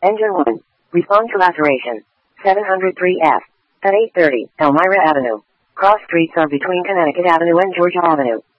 Engine 1. Respond to laceration. 703F. At 830, Elmira Avenue. Cross streets are between Connecticut Avenue and Georgia Avenue.